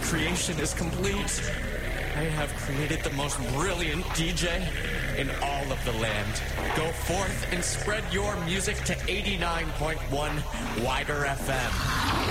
creation is complete. I have created the most brilliant DJ in all of the land. Go forth and spread your music to 89.1 Wider FM.